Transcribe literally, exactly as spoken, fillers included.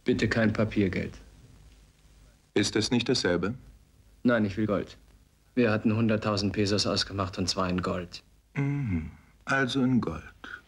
Bitte kein Papiergeld. Ist es nicht dasselbe? Nein, ich will Gold. Wir hatten hunderttausend Pesos ausgemacht und zwar in Gold. Mhm. Also in Gold.